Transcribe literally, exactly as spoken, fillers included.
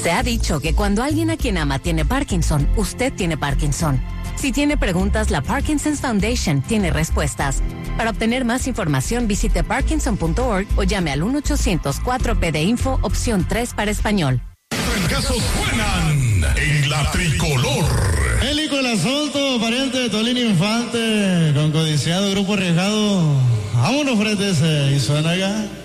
Se ha dicho que cuando alguien a quien ama tiene Parkinson, usted tiene Parkinson. Si tiene preguntas, la Parkinson's Foundation tiene respuestas. Para obtener más información, visite parkinson punto org o llame al uno ochocientos cuatro P de Info, opción tres para español. Trancazos suenan en la tricolor. Hélico el asunto, pariente de Tolín Infante, con codiciado grupo arriesgado. Vámonos frente ese y suena acá.